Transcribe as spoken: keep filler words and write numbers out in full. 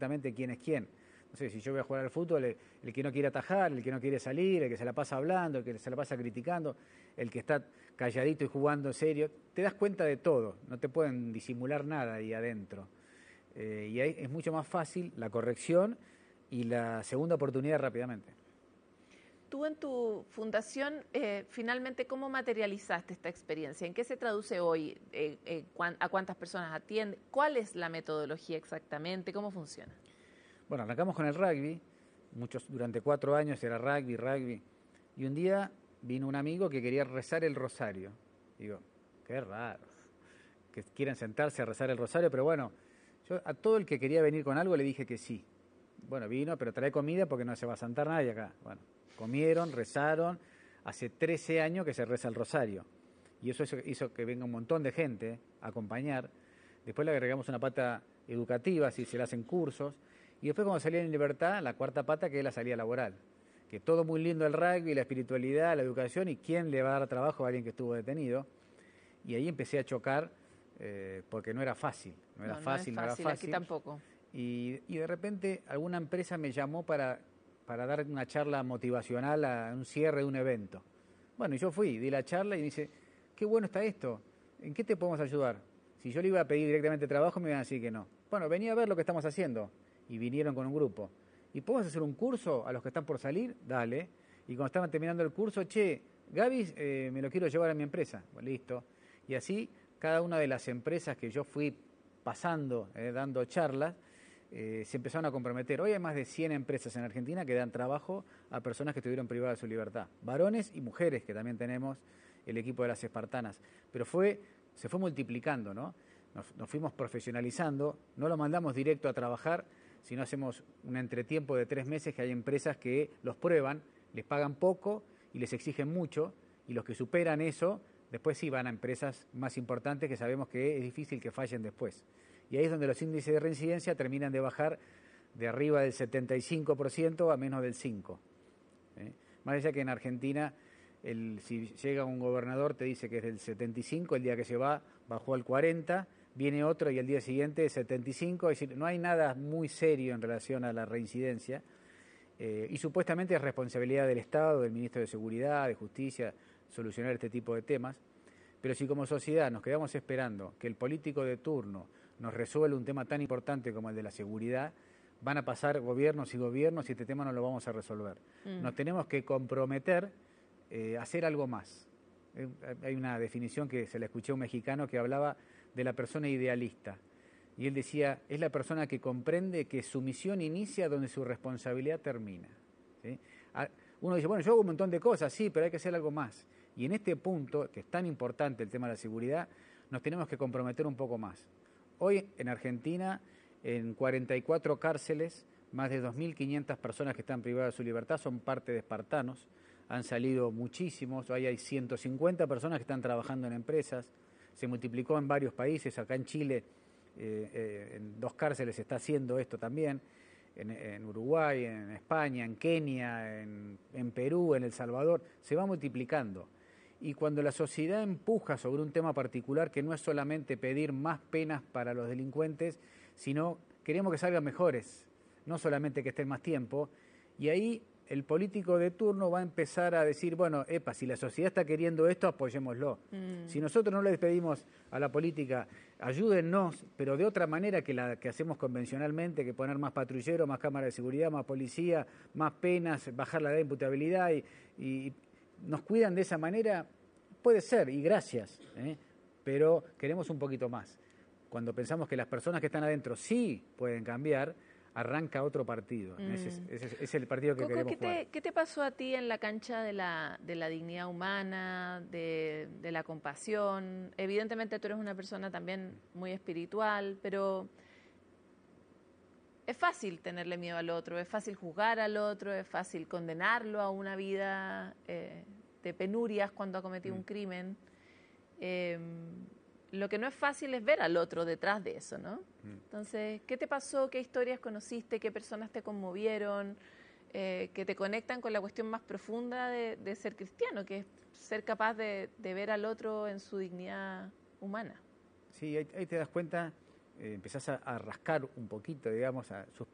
exactamente quién es quién. No sé, si yo voy a jugar al fútbol, el, el que no quiere atajar, el que no quiere salir, el que se la pasa hablando, el que se la pasa criticando, el que está calladito y jugando en serio, te das cuenta de todo, no te pueden disimular nada ahí adentro. Eh, y ahí es mucho más fácil la corrección y la segunda oportunidad rápidamente. Tú en tu fundación, eh, finalmente, ¿cómo materializaste esta experiencia? ¿En qué se traduce hoy? Eh, eh, ¿A cuántas personas atiende? ¿Cuál es la metodología exactamente? ¿Cómo funciona? Bueno, arrancamos con el rugby, muchos, durante cuatro años era rugby, rugby, y un día vino un amigo que quería rezar el rosario. Digo, qué raro, que quieran sentarse a rezar el rosario, pero bueno, yo a todo el que quería venir con algo le dije que sí. Bueno, vino, pero trae comida porque no se va a sentar nadie acá. Bueno, comieron, rezaron, hace trece años que se reza el rosario, y eso hizo que venga un montón de gente a acompañar. Después le agregamos una pata educativa, si se le hacen cursos. Y después cuando salían en libertad, la cuarta pata, que es la salida laboral. Que todo muy lindo el rugby, la espiritualidad, la educación, y quién le va a dar trabajo a alguien que estuvo detenido. Y ahí empecé a chocar, eh, porque no era fácil. No era no, fácil, no, es fácil, no era fácil. Aquí tampoco. Y, y de repente alguna empresa me llamó para, para dar una charla motivacional a un cierre de un evento. Bueno, y yo fui, di la charla y me dice, qué bueno está esto, ¿en qué te podemos ayudar? Si yo le iba a pedir directamente trabajo, me iban a decir que no. Bueno, venía a ver lo que estamos haciendo. Y vinieron con un grupo. ¿Y podemos hacer un curso a los que están por salir? Dale. Y cuando estaban terminando el curso, che, Gaby, eh, me lo quiero llevar a mi empresa. Bueno, listo. Y así, cada una de las empresas que yo fui pasando, eh, dando charlas, eh, se empezaron a comprometer. Hoy hay más de cien empresas en Argentina que dan trabajo a personas que estuvieron privadas de su libertad. Varones y mujeres, que también tenemos el equipo de las Espartanas. Pero fue, se fue multiplicando, ¿no? Nos, nos fuimos profesionalizando, no lo mandamos directo a trabajar, sino hacemos un entretiempo de tres meses que hay empresas que los prueban, les pagan poco y les exigen mucho, y los que superan eso, después sí van a empresas más importantes que sabemos que es difícil que fallen después. Y ahí es donde los índices de reincidencia terminan de bajar de arriba del setenta y cinco por ciento a menos del cinco por ciento. ¿eh? Más allá que en Argentina, el, si llega un gobernador te dice que es del setenta y cinco, el día que se va bajó al cuarenta, viene otro y el día siguiente setenta y cinco, es decir, no hay nada muy serio en relación a la reincidencia, eh, y supuestamente es responsabilidad del Estado, del Ministro de Seguridad, de Justicia, solucionar este tipo de temas, pero si como sociedad nos quedamos esperando que el político de turno nos resuelva un tema tan importante como el de la seguridad, van a pasar gobiernos y gobiernos y este tema no lo vamos a resolver. Mm. Nos tenemos que comprometer eh, a hacer algo más. Eh, hay una definición que se la escuché a un mexicano que hablaba de la persona idealista. Y él decía, es la persona que comprende que su misión inicia donde su responsabilidad termina. ¿Sí? Uno dice, bueno, yo hago un montón de cosas, sí, pero hay que hacer algo más. Y en este punto, que es tan importante el tema de la seguridad, nos tenemos que comprometer un poco más. Hoy en Argentina, en cuarenta y cuatro cárceles, más de dos mil quinientas personas que están privadas de su libertad son parte de espartanos. Han salido muchísimos, hoy hay ciento cincuenta personas que están trabajando en empresas. Se multiplicó en varios países, acá en Chile, eh, eh, en dos cárceles se está haciendo esto también, en, en Uruguay, en España, en Kenia, en, en Perú, en El Salvador, se va multiplicando. Y cuando la sociedad empuja sobre un tema particular, que no es solamente pedir más penas para los delincuentes, sino queremos que salgan mejores, no solamente que estén más tiempo, y ahí el político de turno va a empezar a decir, bueno, epa, si la sociedad está queriendo esto, apoyémoslo. Mm. Si nosotros no les pedimos a la política, ayúdennos, pero de otra manera que la que hacemos convencionalmente, que poner más patrulleros, más cámaras de seguridad, más policía, más penas, bajar la edad de imputabilidad, y, y nos cuidan de esa manera, puede ser, y gracias, ¿eh? Pero queremos un poquito más. Cuando pensamos que las personas que están adentro sí pueden cambiar, arranca otro partido. Mm. Ese, es, ese, es, ese es el partido que Coco, queremos ¿qué te, jugar. ¿Qué te pasó a ti en la cancha de la, de la dignidad humana, de, de la compasión? Evidentemente tú eres una persona también muy espiritual, pero es fácil tenerle miedo al otro, es fácil juzgar al otro, es fácil condenarlo a una vida eh, de penurias cuando ha cometido mm. un crimen. Eh, Lo que no es fácil es ver al otro detrás de eso, ¿no? Entonces, ¿qué te pasó? ¿Qué historias conociste? ¿Qué personas te conmovieron? Eh, que te conectan con la cuestión más profunda de, de ser cristiano, que es ser capaz de, de ver al otro en su dignidad humana. Sí, ahí, ahí te das cuenta, eh, empezás a, a rascar un poquito, digamos, a sus